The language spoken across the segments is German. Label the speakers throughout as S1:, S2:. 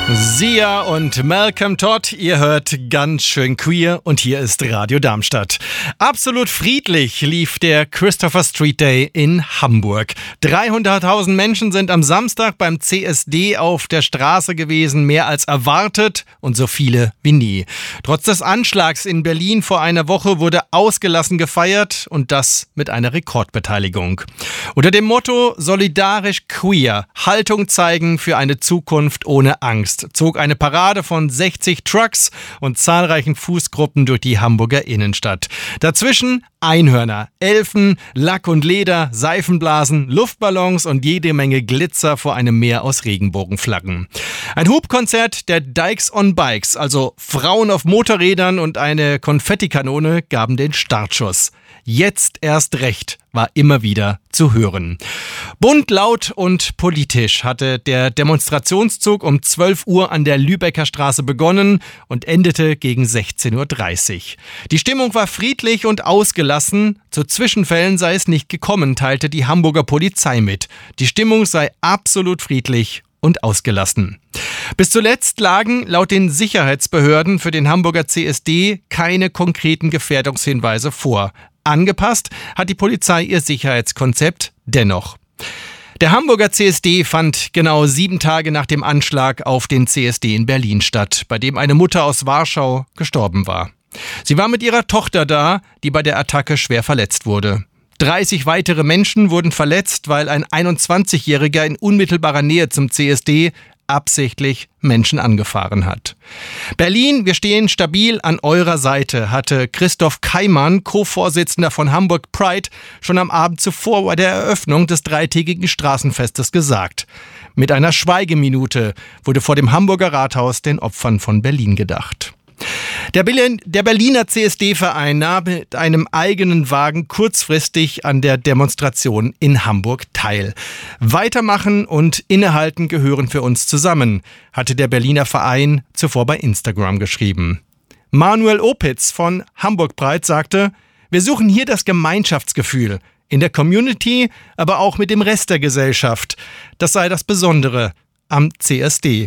S1: Sia und Malcolm Todd, ihr hört ganz schön queer und hier ist Radio Darmstadt. Absolut friedlich lief der Christopher Street Day in Hamburg. 300.000 Menschen sind am Samstag beim CSD auf der Straße gewesen, mehr als erwartet und so viele wie nie. Trotz des Anschlags in Berlin vor einer Woche wurde ausgelassen gefeiert und das mit einer Rekordbeteiligung. Unter dem Motto Solidarisch Queer, Haltung zeigen für eine Zukunft ohne Angst, zog eine Parade von 60 Trucks und zahlreichen Fußgruppen durch die Hamburger Innenstadt. Dazwischen Einhörner, Elfen, Lack und Leder, Seifenblasen, Luftballons und jede Menge Glitzer vor einem Meer aus Regenbogenflaggen. Ein Hubkonzert der Dykes on Bikes, also Frauen auf Motorrädern und eine Konfettikanone gaben den Startschuss. Jetzt erst recht war immer wieder zu hören. Bunt, laut und politisch hatte der Demonstrationszug um 12 Uhr an der Lübecker Straße begonnen und endete gegen 16.30 Uhr. Die Stimmung war friedlich und ausgelassen. Zu Zwischenfällen sei es nicht gekommen, teilte die Hamburger Polizei mit. Die Stimmung sei absolut friedlich und ausgelassen. Bis zuletzt lagen laut den Sicherheitsbehörden für den Hamburger CSD keine konkreten Gefährdungshinweise vor. Angepasst hat die Polizei ihr Sicherheitskonzept dennoch. Der Hamburger CSD fand genau 7 Tage nach dem Anschlag auf den CSD in Berlin statt, bei dem eine Mutter aus Warschau gestorben war. Sie war mit ihrer Tochter da, die bei der Attacke schwer verletzt wurde. 30 weitere Menschen wurden verletzt, weil ein 21-Jähriger in unmittelbarer Nähe zum CSD absichtlich Menschen angefahren hat. Berlin, wir stehen stabil an eurer Seite, hatte Christoph Keimann, Co-Vorsitzender von Hamburg Pride, schon am Abend zuvor bei der Eröffnung des 3-tägigen Straßenfestes gesagt. Mit einer Schweigeminute wurde vor dem Hamburger Rathaus den Opfern von Berlin gedacht. Der Berliner CSD-Verein nahm mit einem eigenen Wagen kurzfristig an der Demonstration in Hamburg teil. Weitermachen und innehalten gehören für uns zusammen, hatte der Berliner Verein zuvor bei Instagram geschrieben. Manuel Opitz von Hamburg Pride sagte, wir suchen hier das Gemeinschaftsgefühl in der Community, aber auch mit dem Rest der Gesellschaft. Das sei das Besondere am CSD.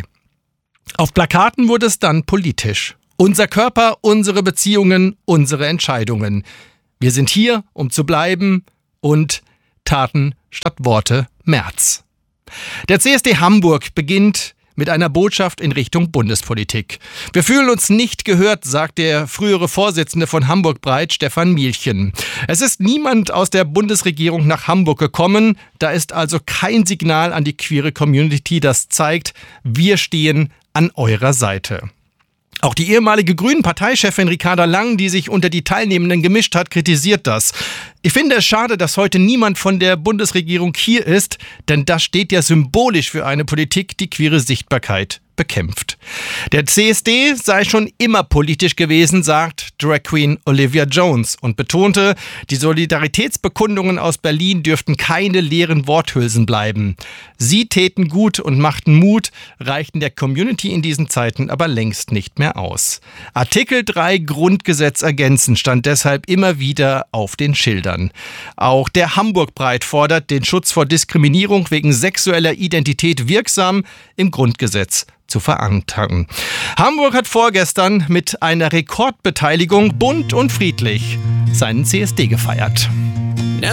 S1: Auf Plakaten wurde es dann politisch. Unser Körper, unsere Beziehungen, unsere Entscheidungen. Wir sind hier, um zu bleiben und Taten statt Worte März. Der CSD Hamburg beginnt mit einer Botschaft in Richtung Bundespolitik. Wir fühlen uns nicht gehört, sagt der frühere Vorsitzende von Hamburg Pride, Stefan Mielchen. Es ist niemand aus der Bundesregierung nach Hamburg gekommen. Da ist also kein Signal an die queere Community, das zeigt, wir stehen an eurer Seite. Auch die ehemalige Grünen-Parteichefin Ricarda Lang, die sich unter die Teilnehmenden gemischt hat, kritisiert das. Ich finde es schade, dass heute niemand von der Bundesregierung hier ist, denn das steht ja symbolisch für eine Politik, die queere Sichtbarkeit bekämpft. Der CSD sei schon immer politisch gewesen, sagt Drag Queen Olivia Jones und betonte, die Solidaritätsbekundungen aus Berlin dürften keine leeren Worthülsen bleiben. Sie täten gut und machten Mut, reichten der Community in diesen Zeiten aber längst nicht mehr aus. Artikel 3 Grundgesetz ergänzen stand deshalb immer wieder auf den Schildern. Auch der Hamburg Pride fordert, den Schutz vor Diskriminierung wegen sexueller Identität wirksam im Grundgesetz zu verankern. Hamburg hat vorgestern mit einer Rekordbeteiligung bunt und friedlich seinen CSD gefeiert.